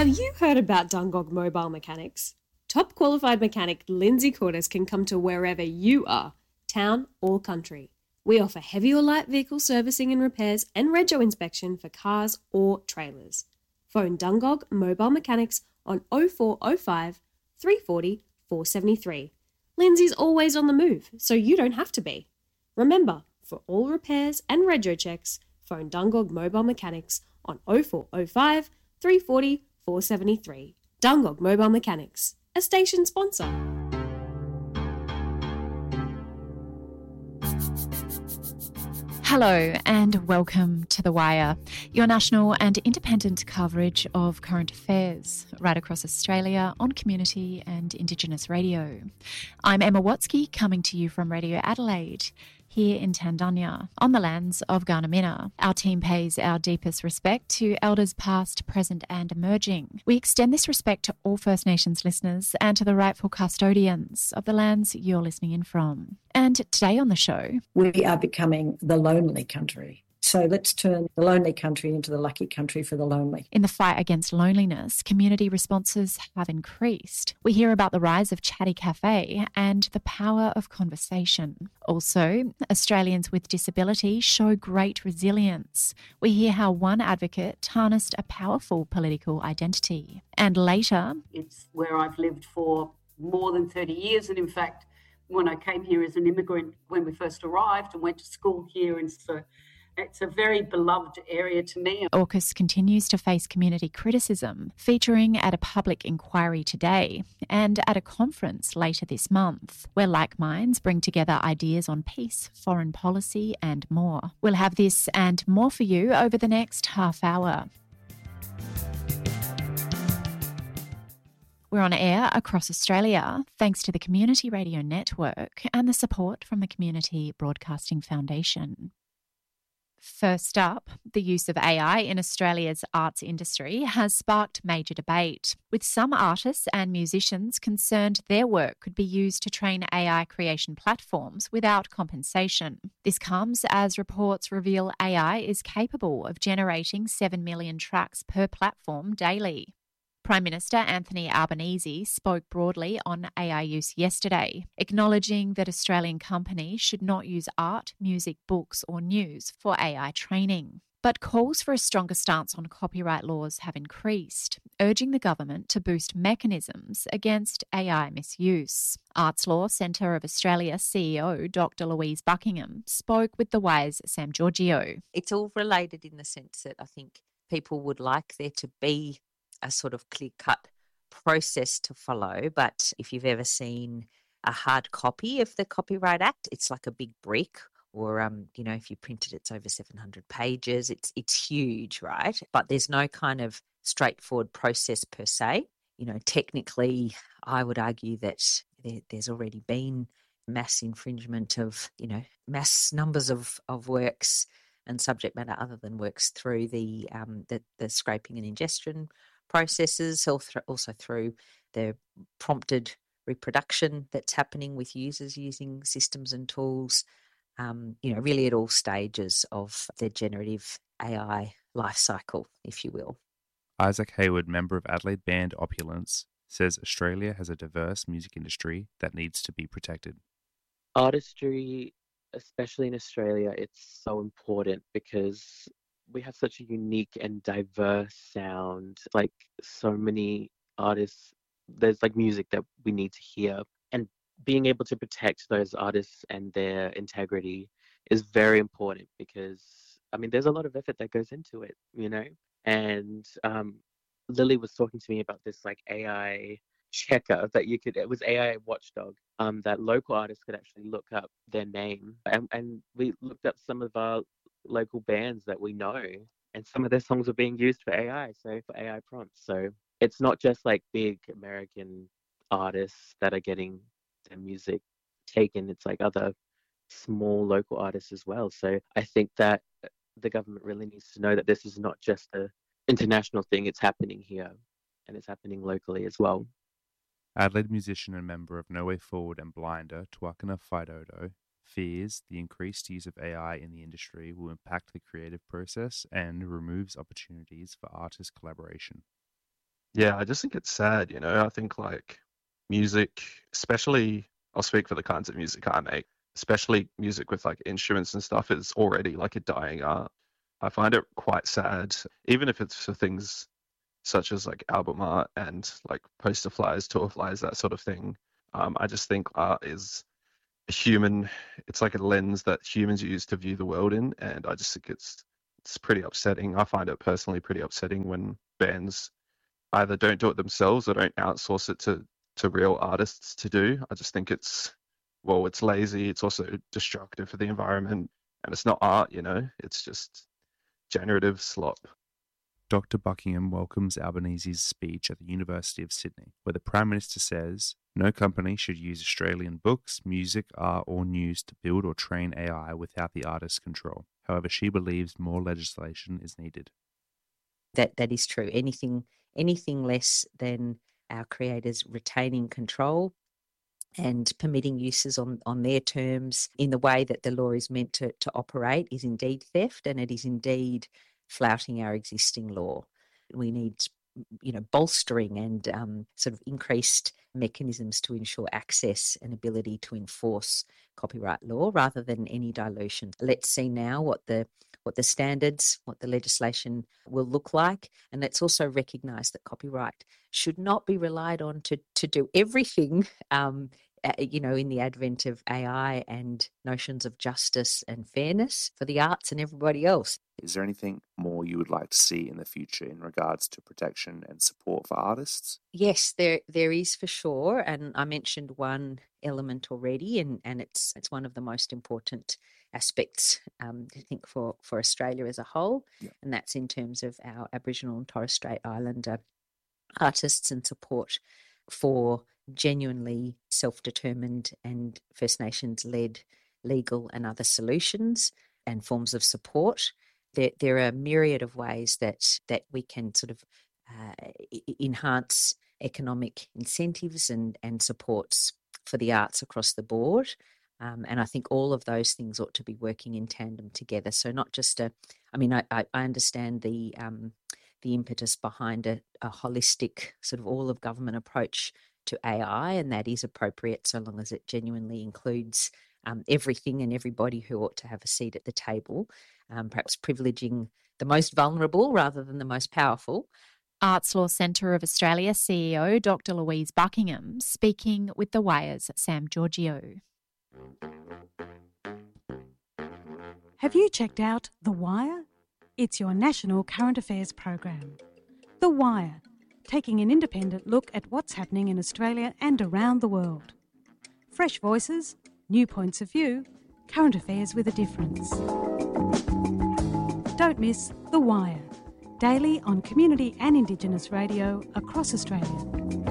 Have you heard about Dungog Mobile Mechanics? Top qualified mechanic Lindsay Cordes can come to wherever you are, town or country. We offer heavy or light vehicle servicing and repairs and rego inspection for cars or trailers. Phone Dungog Mobile Mechanics on 0405 340 473. Lindsay's always on the move, so you don't have to be. Remember, for all repairs and rego checks, phone Dungog Mobile Mechanics on 0405 340 473. Dungog Mobile Mechanics, a station sponsor. Hello and welcome to The Wire, your national and independent coverage of current affairs right across Australia on community and Indigenous radio. I'm Emma Watsky, coming to you from Radio Adelaide, here in Tandanya, on the lands of Garnamina. Our team pays our deepest respect to elders past, present and emerging. We extend this respect to all First Nations listeners and to the rightful custodians of the lands you're listening in from. And today on the show, we are becoming the lonely country. So let's turn the lonely country into the lucky country for the lonely. In the fight against loneliness, community responses have increased. We hear about the rise of Chatty Cafe and the power of conversation. Also, Australians with disability show great resilience. We hear how one advocate harnessed a powerful political identity. And later, it's where I've lived for more than 30 years. And in fact, when I came here as an immigrant, when we first arrived and went to school here, and so it's a very beloved area to me. AUKUS continues to face community criticism, featuring at a public inquiry today and at a conference later this month, where like minds bring together ideas on peace, foreign policy and more. We'll have this and more for you over the next half hour. We're on air across Australia thanks to the Community Radio Network and the support from the Community Broadcasting Foundation. First up, the use of AI in Australia's arts industry has sparked major debate, with some artists and musicians concerned their work could be used to train AI creation platforms without compensation. This comes as reports reveal AI is capable of generating 7 million tracks per platform daily. Prime Minister Anthony Albanese spoke broadly on AI use yesterday, acknowledging that Australian companies should not use art, music, books or news for AI training. But calls for a stronger stance on copyright laws have increased, urging the government to boost mechanisms against AI misuse. Arts Law Centre of Australia CEO Dr Louise Buckingham spoke with The Wire's Sam Giorgio. It's all related in the sense that I think people would like there to be a sort of clear-cut process to follow. But if you've ever seen a hard copy of the Copyright Act, it's like a big brick, or if you print it, it's over 700 pages. It's huge, right? But there's no kind of straightforward process per se. Technically, I would argue that there's already been mass infringement of, mass numbers of works and subject matter other than works through the scraping and ingestion processes, also through the prompted reproduction that's happening with users using systems and tools, really at all stages of the generative AI life cycle, if you will. Isaac Hayward, member of Adelaide band Opulence, says Australia has a diverse music industry that needs to be protected. Artistry, especially in Australia, it's so important because we have such a unique and diverse sound. Like so many artists, there's like music that we need to hear. And being able to protect those artists and their integrity is very important because, there's a lot of effort that goes into it, And Lily was talking to me about this like AI checker that it was AI watchdog, that local artists could actually look up their name. And we looked up some of our local bands that we know, and some of their songs are being used for AI, so for AI prompts. So it's not just like big American artists that are getting their music taken, it's like other small local artists as well. So I think that the government really needs to know that this is not just an international thing, it's happening here and it's happening locally as well. Adelaide musician and member of No Way Forward and Blinder, Tuakana Whaidodo, fears the increased use of AI in the industry will impact the creative process and removes opportunities for artist collaboration. Yeah, I just think it's sad, you know. I think like music, especially I'll speak for the kinds of music I make, especially music with like instruments and stuff, is already like a dying art. I find it quite sad, even if it's for things such as like album art and like poster flyers, tour flyers, that sort of thing. I just think art is a human, it's like a lens that humans use to view the world in, and I just think it's pretty upsetting. I find it personally pretty upsetting when bands either don't do it themselves or don't outsource it to real artists to do. I just think it's lazy. It's also destructive for the environment, and it's not art, you know. It's just generative slop. Dr. Buckingham welcomes Albanese's speech at the University of Sydney, where the Prime Minister says no company should use Australian books, music, art, or news to build or train AI without the artist's control. However, she believes more legislation is needed. That is true. Anything less than our creators retaining control and permitting uses on their terms in the way that the law is meant to operate is indeed theft, and it is indeed flouting our existing law. We need, bolstering and sort of increased mechanisms to ensure access and ability to enforce copyright law rather than any dilution. Let's see now what the standards, what the legislation will look like, and let's also recognise that copyright should not be relied on to do everything. In the advent of AI and notions of justice and fairness for the arts and everybody else. Is there anything more you would like to see in the future in regards to protection and support for artists? Yes, there is for sure. And I mentioned one element already, and it's one of the most important aspects, I think, for Australia as a whole. Yeah. And that's in terms of our Aboriginal and Torres Strait Islander artists and support for genuinely self-determined and First Nations-led legal and other solutions and forms of support. There are a myriad of ways that we can sort of enhance economic incentives and supports for the arts across the board. And I think all of those things ought to be working in tandem together. So not just I understand the impetus behind a holistic sort of all of government approach to AI, and that is appropriate so long as it genuinely includes everything and everybody who ought to have a seat at the table, perhaps privileging the most vulnerable rather than the most powerful. Arts Law Centre of Australia CEO Dr. Louise Buckingham speaking with The Wire's Sam Giorgio. Have you checked out The Wire? It's your national current affairs program. The Wire, taking an independent look at what's happening in Australia and around the world. Fresh voices, new points of view, current affairs with a difference. Don't miss The Wire, daily on community and Indigenous radio across Australia.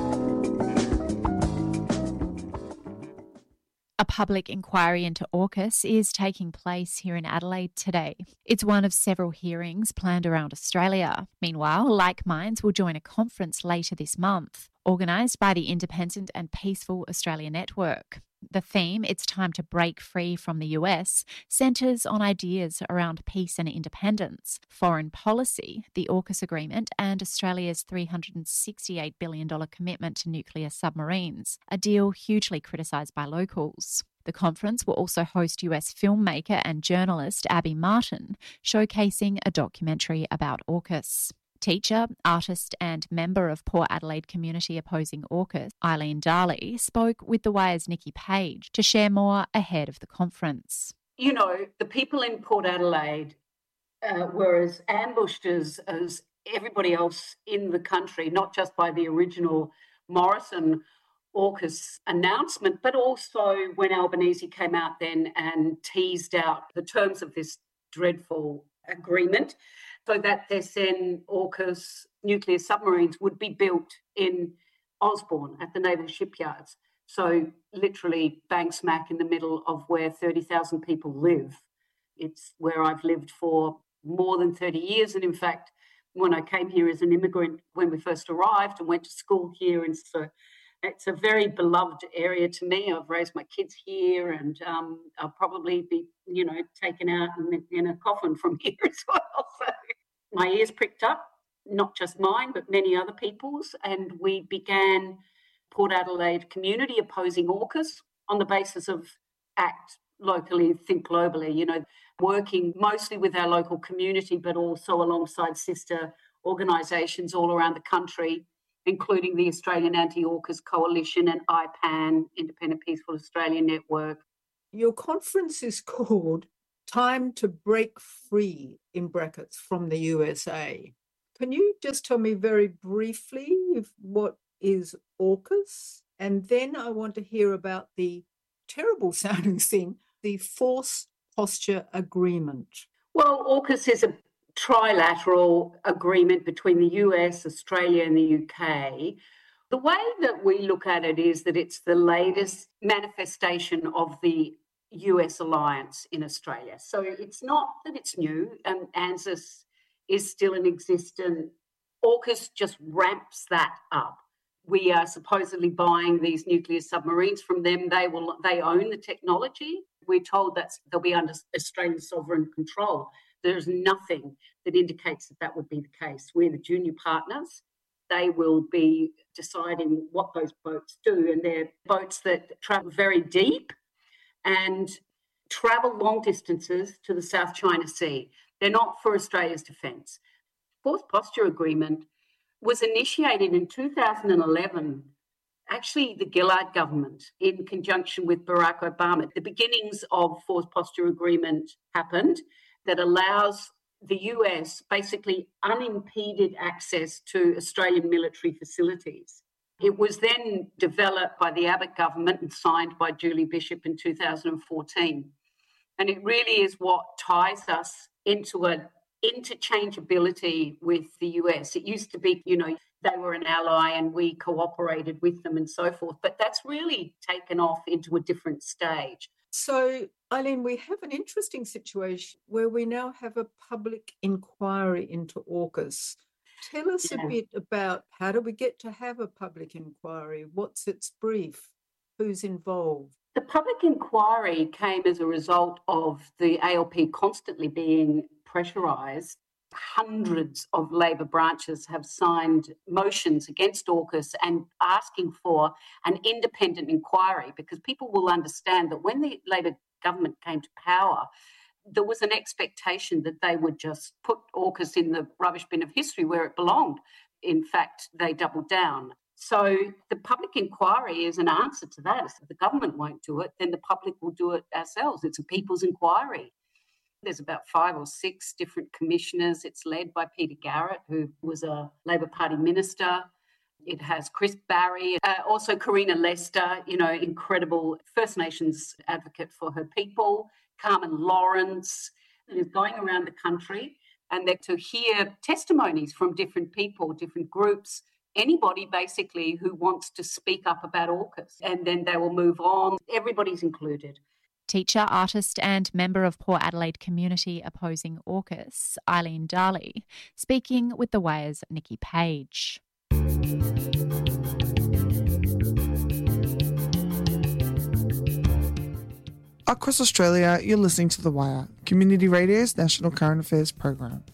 A public inquiry into AUKUS is taking place here in Adelaide today. It's one of several hearings planned around Australia. Meanwhile, Like Minds will join a conference later this month, organised by the Independent and Peaceful Australia Network. The theme, It's Time to Break Free from the US, centres on ideas around peace and independence, foreign policy, the AUKUS agreement, and Australia's $368 billion commitment to nuclear submarines, a deal hugely criticised by locals. The conference will also host US filmmaker and journalist Abby Martin, showcasing a documentary about AUKUS. Teacher, artist and member of Port Adelaide community opposing AUKUS, Eileen Darley, spoke with The Wire's Nikki Page to share more ahead of the conference. You know, the people in Port Adelaide were as ambushed as everybody else in the country, not just by the original Morrison AUKUS announcement, but also when Albanese came out then and teased out the terms of this dreadful agreement, so that their then AUKUS nuclear submarines would be built in Osborne at the naval shipyards. So literally bang smack in the middle of where 30,000 people live. It's where I've lived for more than 30 years. And in fact, when I came here as an immigrant, when we first arrived and went to school here, and so it's a very beloved area to me. I've raised my kids here, and I'll probably be, taken out in a coffin from here as well. So my ears pricked up not just mine, but many other people's. And we began Port Adelaide Community opposing AUKUS on the basis of act locally, think globally, working mostly with our local community, but also alongside sister organisations all around the country, including the Australian Anti-AUKUS Coalition and IPAN, Independent Peaceful Australia Network. Your conference is called Time to Break Free, in brackets, from the USA. Can you just tell me very briefly what is AUKUS? And then I want to hear about the terrible sounding thing, the Force Posture Agreement. Well, AUKUS is a trilateral agreement between the US, Australia and the UK. The way that we look at it is that it's the latest manifestation of the US alliance in Australia. So it's not that it's new, ANZUS is still in existence. AUKUS just ramps that up. We are supposedly buying these nuclear submarines from them. They own the technology. We're told that they'll be under Australian sovereign control. There's nothing that indicates that would be the case. We're the junior partners. They will be deciding what those boats do, and they're boats that travel very deep and travel long distances to the South China Sea. They're not for Australia's defence. Force Posture Agreement was initiated in 2011, actually the Gillard government, in conjunction with Barack Obama. The beginnings of Force Posture Agreement happened that allows the US basically unimpeded access to Australian military facilities. It was then developed by the Abbott government and signed by Julie Bishop in 2014. And it really is what ties us into an interchangeability with the US. It used to be, they were an ally and we cooperated with them and so forth. But that's really taken off into a different stage. So, Eileen, we have an interesting situation where we now have a public inquiry into AUKUS. Tell us a bit about how do we get to have a public inquiry? What's its brief? Who's involved? The public inquiry came as a result of the ALP constantly being pressurised. Hundreds of Labor branches have signed motions against AUKUS and asking for an independent inquiry, because people will understand that when the Labor government came to power, there was an expectation that they would just put AUKUS in the rubbish bin of history where it belonged. In fact, they doubled down. So the public inquiry is an answer to that. If the government won't do it, then the public will do it ourselves. It's a people's inquiry. There's about 5 or 6 different commissioners. It's led by Peter Garrett, who was a Labor Party minister. It has Chris Barry, also Karina Lester, incredible First Nations advocate for her people, Carmen Lawrence, is going around the country, and they're to hear testimonies from different people, different groups, anybody basically who wants to speak up about AUKUS, and then they will move on. Everybody's included. Teacher, artist and member of Port Adelaide Community opposing AUKUS, Eileen Darley, speaking with The Wire's Nikki Page. Across Australia, you're listening to The Wire, Community Radio's national current affairs program.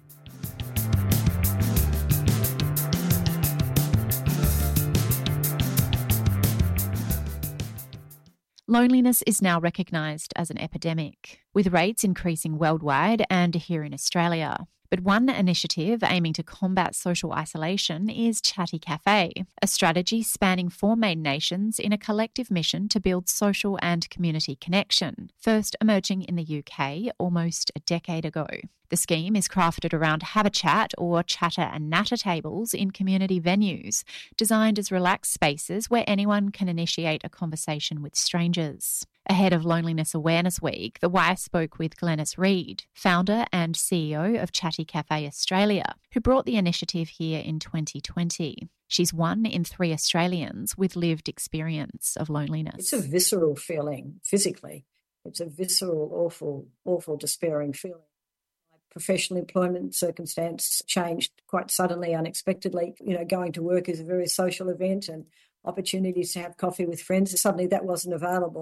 Loneliness is now recognised as an epidemic, with rates increasing worldwide and here in Australia. But one initiative aiming to combat social isolation is Chatty Cafe, a strategy spanning 4 main nations in a collective mission to build social and community connection, first emerging in the UK almost a decade ago. The scheme is crafted around Have a Chat or Chatter and Natter tables in community venues, designed as relaxed spaces where anyone can initiate a conversation with strangers. Ahead of Loneliness Awareness Week, The Wire spoke with Glenys Reid, founder and CEO of Chatty Cafe Australia, who brought the initiative here in 2020. She's 1 in 3 Australians with lived experience of loneliness. It's a visceral feeling, physically. It's a visceral, awful, despairing feeling. My professional employment circumstance changed quite suddenly, unexpectedly. Going to work is a very social event, and opportunities to have coffee with friends, suddenly that wasn't available.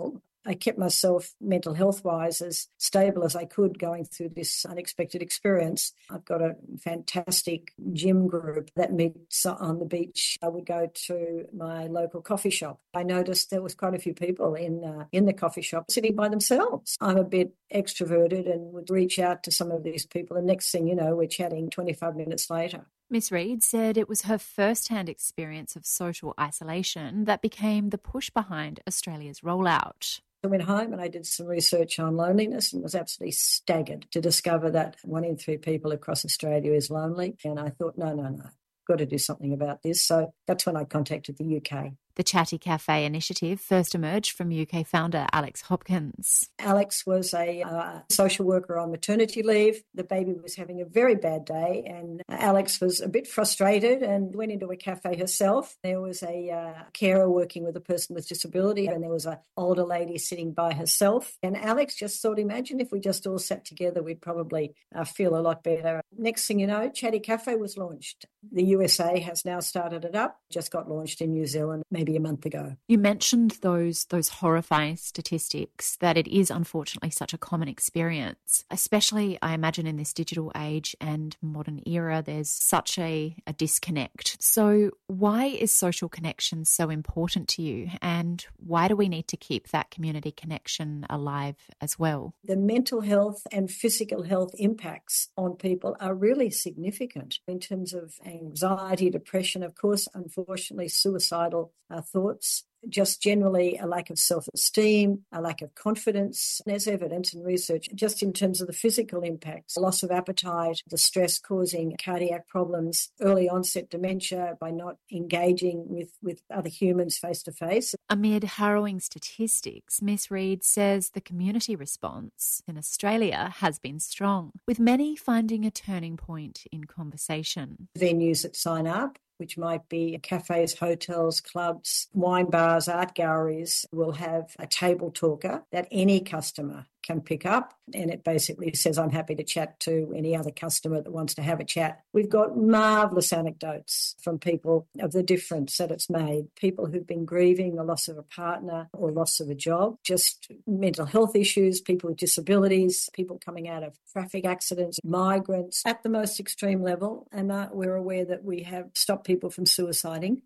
I kept myself mental health-wise as stable as I could going through this unexpected experience. I've got a fantastic gym group that meets on the beach. I would go to my local coffee shop. I noticed there was quite a few people in the coffee shop sitting by themselves. I'm a bit extroverted and would reach out to some of these people, and next thing you know, we're chatting 25 minutes later. Miss Reid said it was her first-hand experience of social isolation that became the push behind Australia's rollout. I went home and I did some research on loneliness and was absolutely staggered to discover that 1 in 3 people across Australia is lonely. And I thought, no, got to do something about this. So that's when I contacted the UK. The Chatty Cafe initiative first emerged from UK founder Alex Hopkins. Alex was a social worker on maternity leave. The baby was having a very bad day and Alex was a bit frustrated and went into a cafe herself. There was a carer working with a person with disability and there was an older lady sitting by herself. And Alex just thought, imagine if we just all sat together, we'd probably feel a lot better. Next thing you know, Chatty Cafe was launched. The USA has now started it up, just got launched in New Zealand maybe a month ago. You mentioned those horrifying statistics, that it is unfortunately such a common experience, especially I imagine in this digital age and modern era, there's such a disconnect. So why is social connection so important to you and why do we need to keep that community connection alive as well? The mental health and physical health impacts on people are really significant in terms of anxiety, depression, of course, unfortunately, suicidal thoughts, just generally a lack of self-esteem, a lack of confidence. There's evidence and research just in terms of the physical impacts, loss of appetite, the stress causing cardiac problems, early onset dementia by not engaging with other humans face-to-face. Amid harrowing statistics, Miss Reid says the community response in Australia has been strong, with many finding a turning point in conversation. Venues that sign up, which might be cafes, hotels, clubs, wine bars, art galleries, will have a table talker that any customer can pick up. And it basically says, I'm happy to chat to any other customer that wants to have a chat. We've got marvellous anecdotes from people of the difference that it's made. People who've been grieving the loss of a partner or loss of a job, just mental health issues, people with disabilities, people coming out of traffic accidents, migrants at the most extreme level. And we're aware that we have stopped people from suiciding,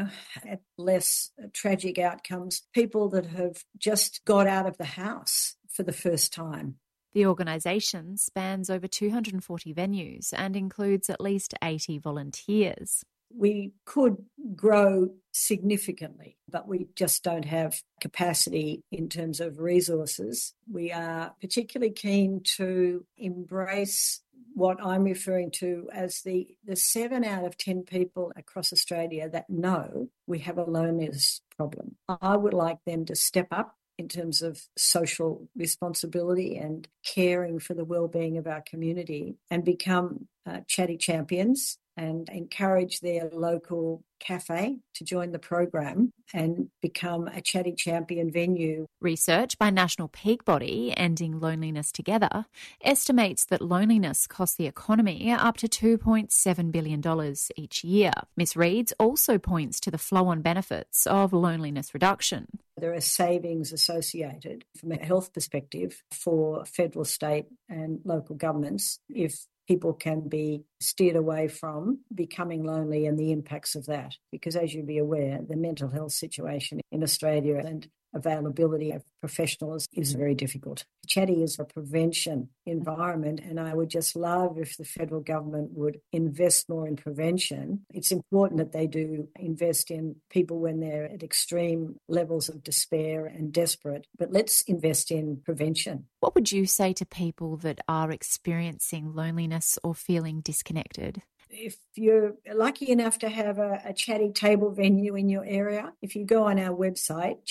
at less tragic outcomes, people that have just got out of the house for the first time. The organisation spans over 240 venues and includes at least 80 volunteers. We could grow significantly, but we just don't have capacity in terms of resources. We are particularly keen to embrace what I'm referring to as the 7 out of 10 people across Australia that know we have a loneliness problem. I would like them to step up in terms of social responsibility and caring for the well-being of our community and become chatty champions and encourage their local cafe to join the program and become a chatty champion venue. Research by National Peak Body, Ending Loneliness Together, estimates that loneliness costs the economy up to $2.7 billion each year. Ms. Reid also points to the flow-on benefits of loneliness reduction. There are savings associated from a health perspective for federal, state and local governments if people can be steered away from becoming lonely and the impacts of that. Because as you'll be aware, the mental health situation in Australia and availability of professionals is very difficult. Chatty is a prevention environment, and I would just love if the federal government would invest more in prevention. It's important that they do invest in people when they're at extreme levels of despair and desperate, but let's invest in prevention. What would you say to people that are experiencing loneliness or feeling disconnected? If you're lucky enough to have a chatty table venue in your area, if you go on our website,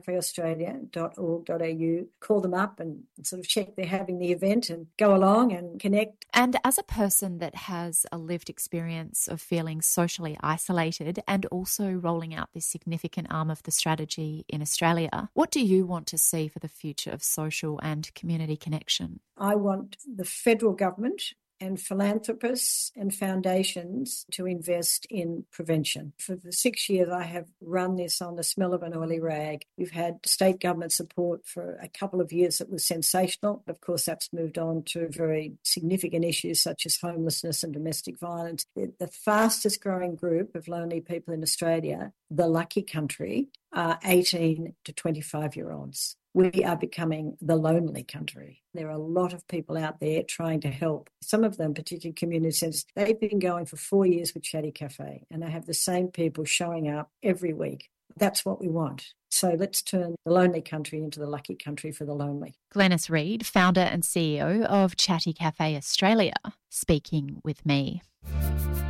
chattycafeaustralia.org.au, call them up and sort of check they're having the event and go along and connect. And as a person that has a lived experience of feeling socially isolated and also rolling out this significant arm of the strategy in Australia, what do you want to see for the future of social and community connection? I want the federal government and philanthropists and foundations to invest in prevention. For the 6 years I have run this on the smell of an oily rag. We've had state government support for a couple of years that was sensational. Of course, that's moved on to very significant issues such as homelessness and domestic violence. The fastest growing group of lonely people in Australia, the lucky country, are 18 to 25-year-olds. We are becoming the lonely country. There are a lot of people out there trying to help. Some of them, particularly community centres, they've been going for 4 years with Chatty Cafe, and they have the same people showing up every week. That's what we want. So let's turn the lonely country into the lucky country for the lonely. Glenys Reid, founder and CEO of Chatty Cafe Australia, speaking with me.